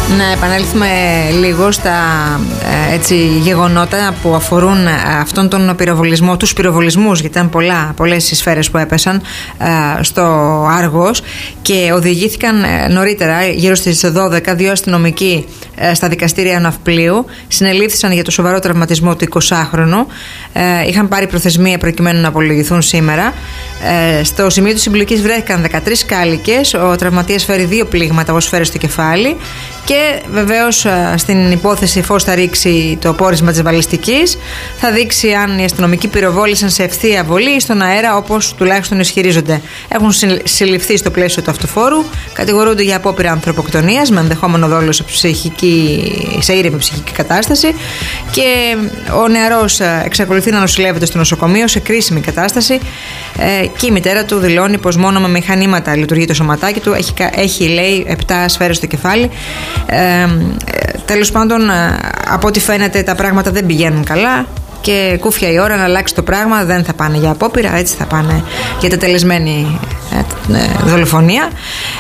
Να επανέλθουμε λίγο στα γεγονότα που αφορούν αυτόν τον πυροβολισμό, τους πυροβολισμούς, γιατί ήταν πολλές οι σφαίρες που έπεσαν στο Άργος και οδηγήθηκαν νωρίτερα, γύρω στις 12, δύο αστυνομικοί στα δικαστήρια Ναυπλίου. Συνελήφθησαν για το σοβαρό τραυματισμό του 20χρονου. Είχαν πάρει προθεσμία προκειμένου να απολογηθούν σήμερα. Στο σημείο της συμπλοκής βρέθηκαν 13 κάλικες. Ο τραυματίας φέρει 2 πλήγματα από σφαίρες στο κεφάλι. Και βεβαίως στην υπόθεση, εφόσον θα ρίξει το πόρισμα της βαλιστικής, θα δείξει αν οι αστυνομικοί πυροβόλησαν σε ευθεία βολή ή στον αέρα, όπως τουλάχιστον ισχυρίζονται. Έχουν συλληφθεί στο πλαίσιο του αυτοφόρου, κατηγορούνται για απόπειρα ανθρωποκτονίας με ενδεχόμενο δόλο σε ήρεμη ψυχική κατάσταση και ο νεαρός εξακολουθεί να νοσηλεύεται στο νοσοκομείο σε κρίσιμη κατάσταση και η μητέρα του δηλώνει πως μόνο με μηχανήματα λειτουργεί το σωματάκι του. Έχει λέει 7 σφαίρες στο κεφάλι. Τέλος πάντων, από ό,τι φαίνεται τα πράγματα δεν πηγαίνουν καλά και κούφια η ώρα να αλλάξει το πράγμα. Δεν θα πάνε για απόπειρα, έτσι θα πάνε για τετελεσμένη δολοφονία.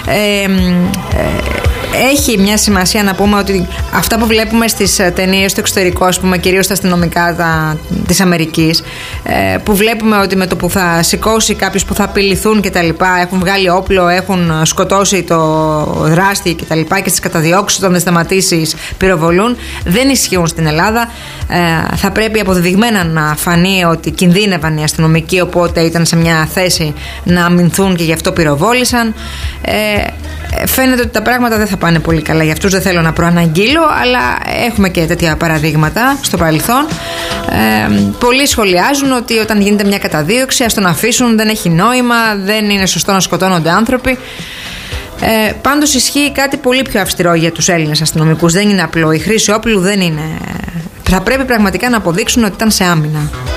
Έχει μια σημασία να πούμε ότι αυτά που βλέπουμε στις ταινίες στο εξωτερικό, ας πούμε, κυρίως τα αστυνομικά της Αμερικής, που βλέπουμε ότι με το που θα σηκώσει κάποιους που θα απειληθούν και τα λοιπά, έχουν βγάλει όπλο, έχουν σκοτώσει το δράστη και τα λοιπά και στις καταδιώξεις όταν δεν σταματήσεις πυροβολούν, δεν ισχύουν στην Ελλάδα. Θα πρέπει αποδεδειγμένα να φανεί ότι κινδύνευαν οι αστυνομικοί, οπότε ήταν σε μια θέση να αμυνθούν και γι' αυτό πυροβόλησαν. Φαίνεται ότι τα πράγματα δεν θα πάνε πολύ καλά για αυτούς. Δεν θέλω να προαναγγείλω, αλλά έχουμε και τέτοια παραδείγματα στο παρελθόν. Πολλοί σχολιάζουν ότι όταν γίνεται μια καταδίωξη, ας τον αφήσουν, δεν έχει νόημα, δεν είναι σωστό να σκοτώνονται άνθρωποι. Πάντως ισχύει κάτι πολύ πιο αυστηρό για τους Έλληνες αστυνομικούς. Δεν είναι απλό. Η χρήση όπλου δεν είναι. Θα πρέπει πραγματικά να αποδείξουν ότι ήταν σε άμυνα.